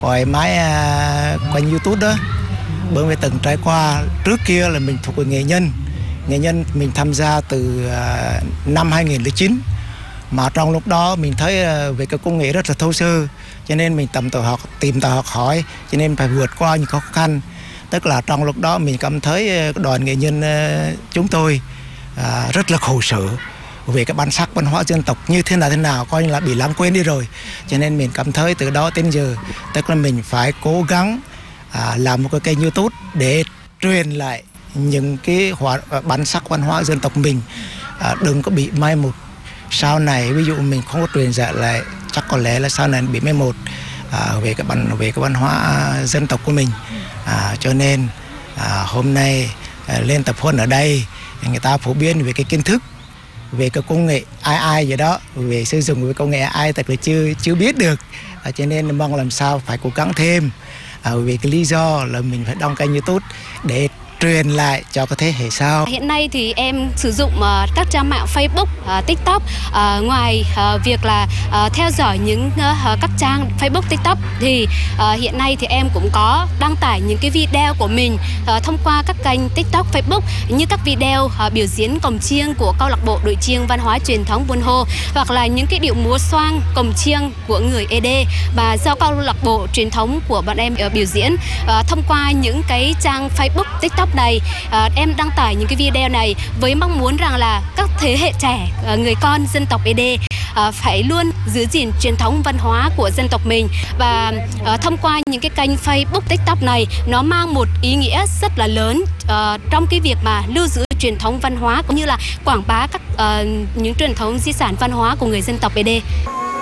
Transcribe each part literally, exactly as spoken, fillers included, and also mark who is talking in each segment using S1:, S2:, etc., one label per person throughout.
S1: Ngoài máy à, quanh YouTube đó, bởi vì từng trải qua trước kia là mình thuộc về nghệ nhân, nghệ nhân mình tham gia từ à, năm hai nghìn không trăm lẻ chín, mà trong lúc đó mình thấy à, về cái công nghệ rất là thô sơ, cho nên mình tầm tự học tìm tòi học hỏi, cho nên phải vượt qua những khó khăn. Tức là trong lúc đó mình cảm thấy đoàn nghệ nhân à, chúng tôi à, rất là khổ sở về cái bản sắc văn hóa dân tộc như thế nào thế nào coi như là bị lãng quên đi rồi, cho nên mình cảm thấy từ đó đến giờ tức là mình phải cố gắng à, làm một cái kênh YouTube để truyền lại những cái hóa, bản sắc văn hóa dân tộc mình, à, đừng có bị mai một. Sau này ví dụ mình không có truyền dạy lại chắc có lẽ là sau này bị mai một à, về cái bản về cái văn hóa dân tộc của mình, à, cho nên à, hôm nay à, lên tập huấn ở đây người ta phổ biến về cái kiến thức về cái công nghệ a i gì đó, về sử dụng về công nghệ a i thật là chưa chưa biết được, à, cho nên mong làm sao phải cố gắng thêm, à, vì cái lý do là mình phải đăng kênh YouTube để truyền lại cho cái thế hệ sau.
S2: Hiện nay thì em sử dụng uh, các trang mạng Facebook, uh, TikTok. Uh, ngoài uh, việc là uh, theo dõi những uh, các trang Facebook, TikTok thì uh, hiện nay thì em cũng có đăng tải những cái video của mình uh, thông qua các kênh TikTok, Facebook, như các video uh, biểu diễn cồng chiêng của câu lạc bộ đội chiêng văn hóa truyền thống Buôn Hô, hoặc là những cái điệu múa xoang cồng chiêng của người Ê Đê và do câu lạc bộ truyền thống của bọn em uh, biểu diễn. Uh, thông qua những cái trang Facebook, TikTok này, à, em đăng tải những cái video này với mong muốn rằng là các thế hệ trẻ, à, người con dân tộc Ê Đê à, phải luôn giữ gìn truyền thống văn hóa của dân tộc mình, và à, thông qua những cái kênh Facebook, TikTok này nó mang một ý nghĩa rất là lớn à, trong cái việc mà lưu giữ truyền thống văn hóa cũng như là quảng bá các à, những truyền thống di sản văn hóa của người dân tộc Ê Đê.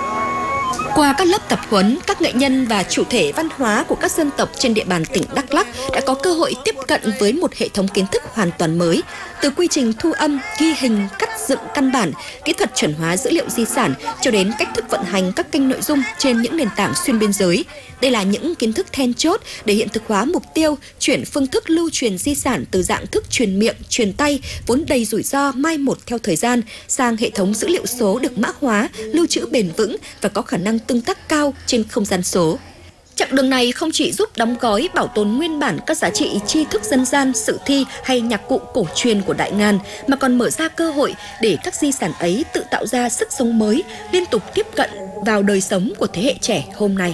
S3: Qua các lớp tập huấn, các nghệ nhân và chủ thể văn hóa của các dân tộc trên địa bàn tỉnh Đắk Lắk đã có cơ hội tiếp cận với một hệ thống kiến thức hoàn toàn mới, từ quy trình thu âm, ghi hình, cắt dựng căn bản, kỹ thuật chuẩn hóa dữ liệu di sản cho đến cách thức vận hành các kênh nội dung trên những nền tảng xuyên biên giới. Đây là những kiến thức then chốt để hiện thực hóa mục tiêu chuyển phương thức lưu truyền di sản từ dạng thức truyền miệng, truyền tay vốn đầy rủi ro mai một theo thời gian sang hệ thống dữ liệu số được mã hóa, lưu trữ bền vững và có khả năng tương tác cao trên không gian số. Chặng đường này không chỉ giúp đóng gói bảo tồn nguyên bản các giá trị tri thức dân gian, sử thi hay nhạc cụ cổ truyền của Đại Ngàn, mà còn mở ra cơ hội để các di sản ấy tự tạo ra sức sống mới, liên tục tiếp cận vào đời sống của thế hệ trẻ hôm nay.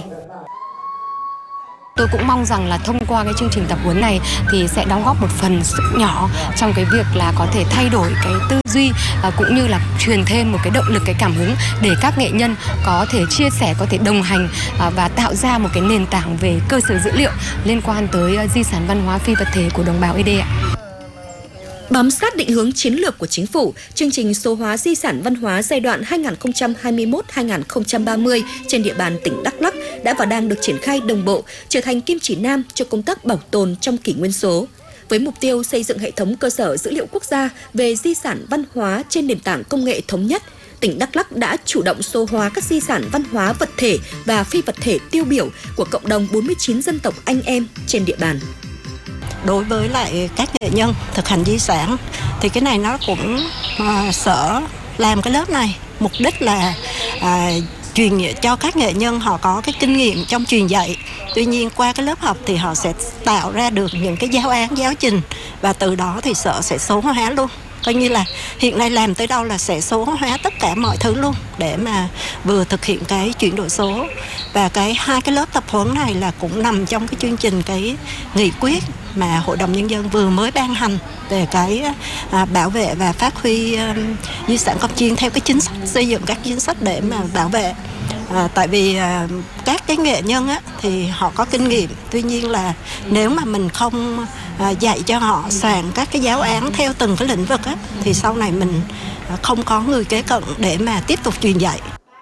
S4: Tôi cũng mong rằng là thông qua cái chương trình tập huấn này thì sẽ đóng góp một phần sức nhỏ trong cái việc là có thể thay đổi cái tư duy và cũng như là truyền thêm một cái động lực, cái cảm hứng để các nghệ nhân có thể chia sẻ, có thể đồng hành và tạo ra một cái nền tảng về cơ sở dữ liệu liên quan tới di sản văn hóa phi vật thể của đồng bào Ê Đê ạ.
S3: Bám sát định hướng chiến lược của chính phủ, chương trình số hóa di sản văn hóa giai đoạn hai nghìn không trăm hai mươi mốt đến hai nghìn không trăm ba mươi trên địa bàn tỉnh Đắk Lắk đã và đang được triển khai đồng bộ, trở thành kim chỉ nam cho công tác bảo tồn trong kỷ nguyên số. Với mục tiêu xây dựng hệ thống cơ sở dữ liệu quốc gia về di sản văn hóa trên nền tảng công nghệ thống nhất, tỉnh Đắk Lắk đã chủ động số hóa các di sản văn hóa vật thể và phi vật thể tiêu biểu của cộng đồng bốn mươi chín dân tộc anh em trên địa bàn.
S5: Đối với lại các nghệ nhân thực hành di sản thì cái này nó cũng à, sở làm cái lớp này mục đích là à, truyền cho các nghệ nhân họ có cái kinh nghiệm trong truyền dạy. Tuy nhiên qua cái lớp học thì họ sẽ tạo ra được những cái giáo án, giáo trình và từ đó thì sở sẽ số hóa luôn. Coi như là hiện nay làm tới đâu là sẽ số hóa tất cả mọi thứ luôn để mà vừa thực hiện cái chuyển đổi số. Và cái hai cái lớp tập huấn này là cũng nằm trong cái chương trình cái nghị quyết mà Hội đồng Nhân dân vừa mới ban hành về cái à, bảo vệ và phát huy à, di sản cồng chiêng theo cái chính sách, xây dựng các chính sách để mà bảo vệ. À, tại vì à, các cái nghệ nhân á, thì họ có kinh nghiệm, tuy nhiên là nếu mà mình không à, dạy cho họ soạn các cái giáo án theo từng cái lĩnh vực á, thì sau này mình à, không có người kế cận để mà tiếp tục truyền dạy.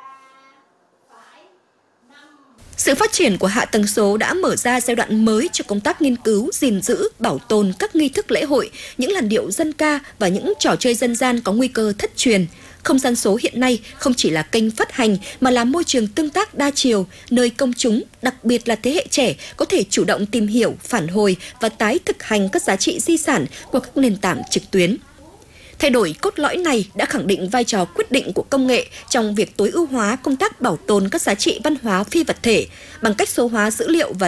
S3: Sự phát triển của hạ tầng số đã mở ra giai đoạn mới cho công tác nghiên cứu, gìn giữ, bảo tồn các nghi thức lễ hội, những làn điệu dân ca và những trò chơi dân gian có nguy cơ thất truyền. Không gian số hiện nay không chỉ là kênh phát hành mà là môi trường tương tác đa chiều, nơi công chúng, đặc biệt là thế hệ trẻ, có thể chủ động tìm hiểu, phản hồi và tái thực hành các giá trị di sản qua các nền tảng trực tuyến. Thay đổi cốt lõi này đã khẳng định vai trò quyết định của công nghệ trong việc tối ưu hóa công tác bảo tồn các giá trị văn hóa phi vật thể bằng cách số hóa dữ liệu và